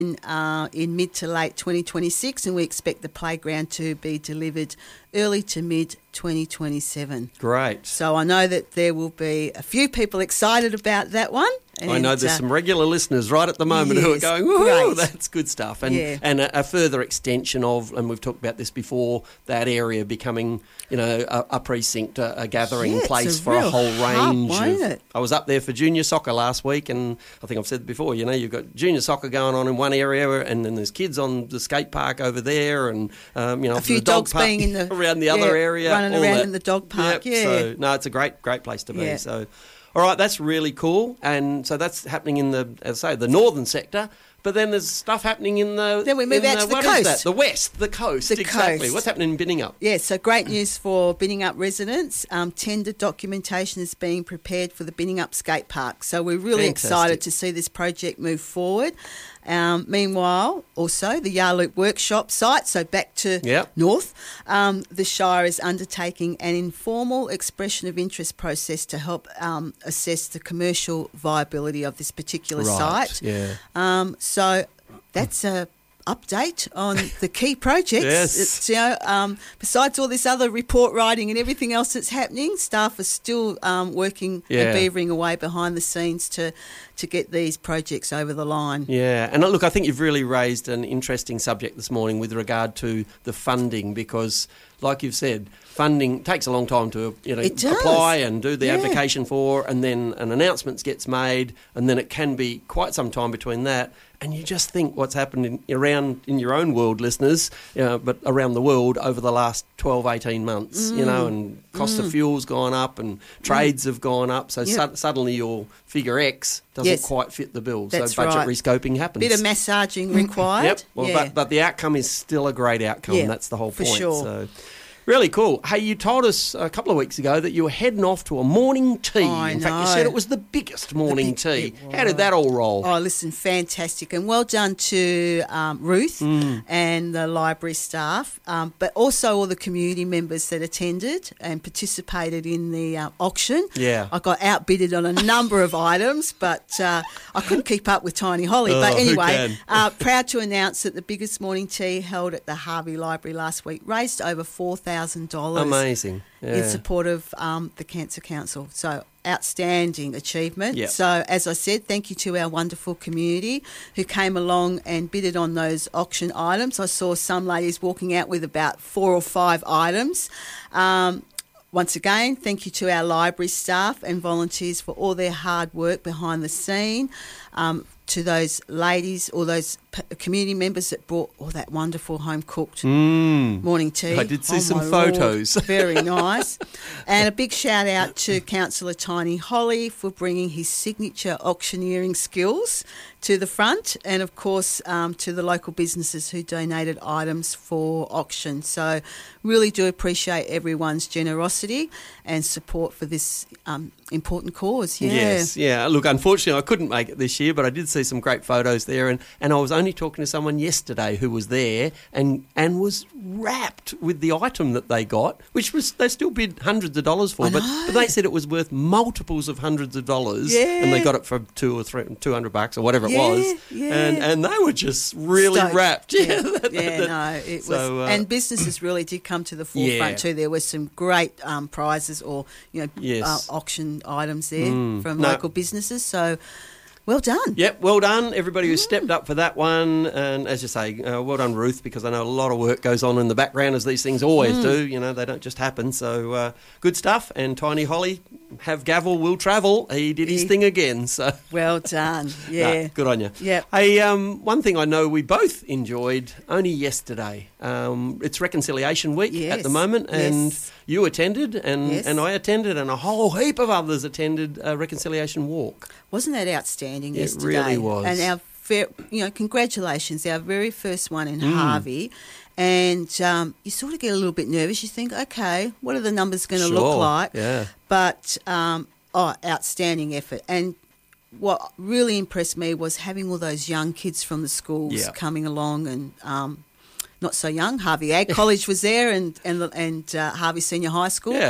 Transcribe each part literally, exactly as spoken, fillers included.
in, uh, in mid to late twenty twenty-six, and we expect the playground to be delivered early to mid twenty twenty-seven. Great. So I know that there will be a few people excited about that one. And, I know there's uh, some regular listeners right at the moment yes, who are going, "Ooh, great. that's good stuff." And Yeah. and a, a further extension of, and we've talked about this before, that area becoming, you know, a, a precinct, a, a gathering Yeah, it's place a for a real whole hub, range won't of. it? I was up there for junior soccer last week, and I think I've said it before. You know, you've got junior soccer going on in one area, and then there's kids on the skate park over there, and um, you know, a few the dog dogs park being in the around the yeah, other area, running all around that. in the dog park. Yep, Yeah, so, no, it's a great, great place to be. Yeah. So. All right, that's really cool. And so that's happening in the, as I say, the northern sector. But then there's stuff happening in the... Then we move in out to the what is coast. that? The west, the coast, The exactly. coast. What's happening in Binningup? Yeah, so great news for Binningup residents. Um, tender documentation is being prepared for the Binningup skate park. So we're really Fantastic. excited to see this project move forward. Um, meanwhile, also the Yarloop workshop site, so back to Yep. north, um, the Shire is undertaking an informal expression of interest process to help um, assess the commercial viability of this particular Right, site. yeah. Um, so that's a update on the key projects. Yes. It's, you know, um, besides all this other report writing and everything else that's happening, staff are still um, working Yeah. and beavering away behind the scenes to to get these projects over the line. Yeah, and look, I think you've really raised an interesting subject this morning with regard to the funding, because, like you've said, funding takes a long time to you know It does. apply and do the Yeah. application for, and then an announcement gets made, and then it can be quite some time between that. And you just think what's happened in, around in your own world, listeners, you know, but around the world over the last twelve, eighteen months, Mm. you know, and cost of fuel's gone up and trades have gone up. So Yep. su- suddenly your figure X doesn't Yes. quite fit the bill. That's so budget right. rescoping happens. Bit of massaging required. Yep. Well, yeah. but, but the outcome is still a great outcome. Yeah, That's the whole for point. sure. So, really cool. Hey, you told us a couple of weeks ago that you were heading off to a morning tea. I In fact, you know. said it was the biggest morning big- tea. it How did that all roll? Oh, listen, fantastic. And well done to um, Ruth Mm. and the library staff, um, but also all the community members that attended and participated in the uh, auction. Yeah. I got outbidded on a number of items, but uh, I couldn't keep up with Tiny Holly. Oh, but who anyway, can? uh, proud to announce that the biggest morning tea held at the Harvey Library last week raised over four thousand dollars. Amazing. Yeah. In support of um, the Cancer Council. So outstanding achievement. Yep. So as I said, thank you to our wonderful community who came along and bidded on those auction items. I saw some ladies walking out with about four or five items. Um, Once again, thank you to our library staff and volunteers for all their hard work behind the scene. Um, to those ladies or those p- community members that brought all that wonderful home-cooked Mm. morning tea. I did see Oh, some my Lord. photos. Very nice. And a big shout out to Councillor Tiny Holly for bringing his signature auctioneering skills to the front, and of course um, to the local businesses who donated items for auction. So really do appreciate everyone's generosity and support for this um, important cause. Yeah. Yes, yeah. Look, unfortunately, I couldn't make it this year, but I did see some great photos there, and, and I was only talking to someone yesterday who was there and and was wrapped with the item that they got, which was they still bid hundreds of dollars for, I but, know. but they said it was worth multiples of hundreds of dollars, Yeah. and they got it for two or three, two hundred bucks or whatever Yeah, it was, yeah. and and they were just really Stoked. wrapped. Yeah, that- yeah, that- no, it so, was, uh, and businesses really did come to the forefront Yeah. too. There were some great um, prizes or you know Yes. uh, auction items there Mm, from no. local businesses. So well done. Yep, well done, everybody who stepped up for that one. And as you say, uh, well done, Ruth, because I know a lot of work goes on in the background, as these things always Mm. do. You know, they don't just happen. So uh, good stuff. And Tiny Holly, have gavel, will travel. He did his He- thing again. So Well done. no, Yeah. good on you. Yep. Hey, um, one thing I know we both enjoyed only yesterday. Um, it's Reconciliation Week at Yes, the moment, and yes. you attended, and, Yes. and I attended, and a whole heap of others attended a Reconciliation Walk. Wasn't that outstanding It yesterday? really was. And our, fair, you know, congratulations, our very first one in Mm. Harvey. And um, you sort of get a little bit nervous. You think, okay, what are the numbers going to Sure, look like? yeah. But, um, oh, outstanding effort. And what really impressed me was having all those young kids from the schools Yeah. coming along and um, not so young. Harvey Ag College was there and, and, and uh, Harvey Senior High School. Yeah.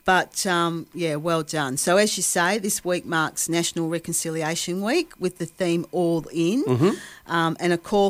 But, um, yeah, well done. So, as you say, this week marks National Reconciliation Week with the theme All In, Mm-hmm. um, and a call